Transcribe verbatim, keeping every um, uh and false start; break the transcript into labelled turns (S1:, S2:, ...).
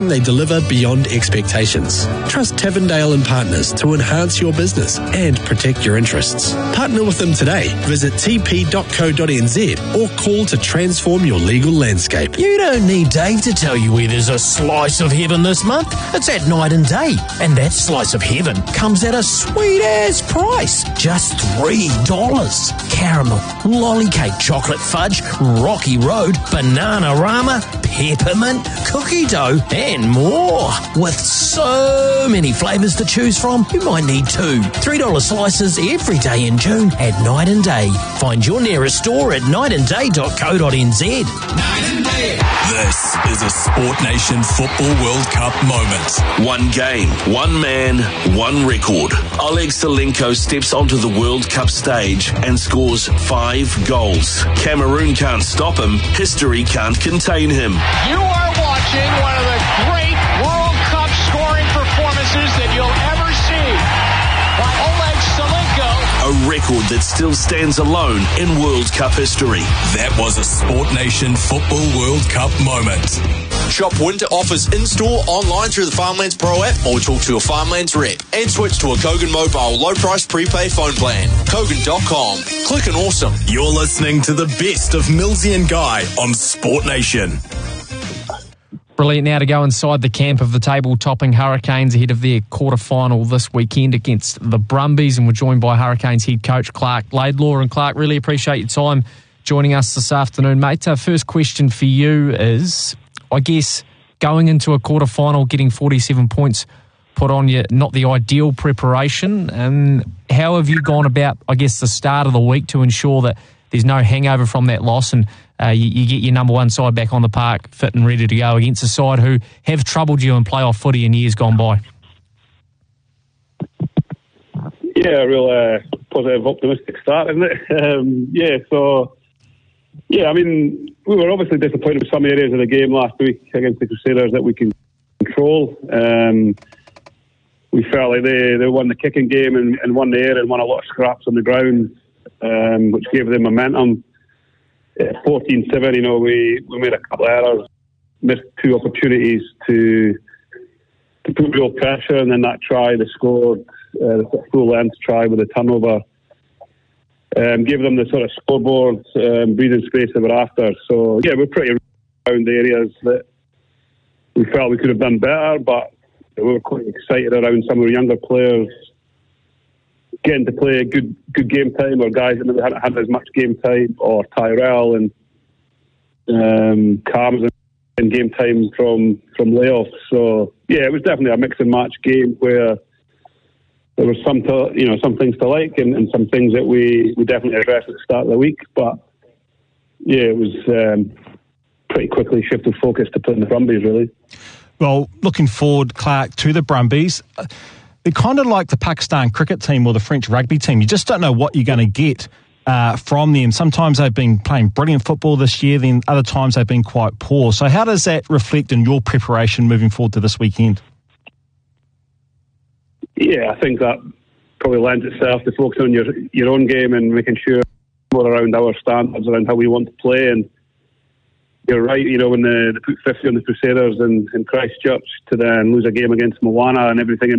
S1: They deliver beyond expectations. Trust Tavendale and Partners to enhance your business and protect your interests. Partner with them today. Visit t p dot co dot n z or call to transform your legal landscape.
S2: You don't need Dave to tell you where there's a slice of heaven this month. It's at Night and Day. And that slice of heaven comes at a sweet-ass price. Just three dollars. Caramel, lolly cake, chocolate fudge, Rocky Road, Banana-Rama, peppermint, cookie dough, and more. With so many flavours to choose from, you might need two. three dollar slices every day in June at Night and Day. Find your nearest store at night and day dot co dot n z.
S3: Night and Day. This is a Sport Nation Football World Cup moment.
S4: One game, one man, one record. Oleg Salenko steps onto the World Cup stage and scores five goals. Cameroon can't stop him. History can't contain him.
S5: You are watching one of the great World Cup scoring performances that you'll ever see by Oleg Salenko.
S4: A record that still stands alone in World Cup history.
S3: That was a Sport Nation Football World Cup moment.
S6: Shop winter offers in-store, online through the Farmlands Pro app or talk to your Farmlands rep. And switch to a Kogan Mobile low-price prepaid phone plan. Kogan dot com. Click and awesome.
S3: You're listening to the best of Millsy and Guy on Sport Nation.
S7: Brilliant now to go inside the camp of the table-topping Hurricanes ahead of their quarter-final this weekend against the Brumbies, and we're joined by Hurricanes head coach Clark Laidlaw. And Clark, really appreciate your time joining us this afternoon, mate. Our first question for you is, I guess, going into a quarter-final, getting forty-seven points put on you, not the ideal preparation. And how have you gone about, I guess, the start of the week to ensure that there's no hangover from that loss and uh, you, you get your number one side back on the park fit and ready to go against a side who have troubled you in playoff footy in years gone by?
S8: Yeah, a real uh, positive, optimistic start, isn't it? Um, yeah, so, yeah, I mean, we were obviously disappointed with some areas of the game last week against the Crusaders that we can control. Um, we felt like they, they won the kicking game and, and won the air and won a lot of scraps on the ground, um, which gave them momentum. fourteen seven, you know, we, we made a couple of errors, missed two opportunities to to put real pressure, and then that try they scored, uh, the full length try with a turnover, um, gave them the sort of scoreboard um, breathing space they were after. So yeah, we're pretty around the areas that we felt we could have done better, but we were quite excited around some of the younger players getting to play good good game time, or guys that maybe hadn't had as much game time, or Tyrell and um, Carms in game time from, from layoffs. So yeah, it was definitely a mix and match game where there was some to, you know some things to like and, and some things that we, we definitely addressed at the start of the week. But yeah, it was um, pretty quickly shifted focus to playing the Brumbies, really.
S9: Well, looking forward, Clark, to the Brumbies. They're kind of like the Pakistan cricket team or the French rugby team. You just don't know what you're going to get uh, from them. Sometimes they've been playing brilliant football this year, then other times they've been quite poor. So how does that reflect in your preparation moving forward to this weekend? Yeah, I think that probably lends itself to focusing on your your own game and making sure more around our standards, around how we want to play. And you're right, you know, when they, they put fifty on the Crusaders in, in Christchurch to then lose a game against Moana and everything in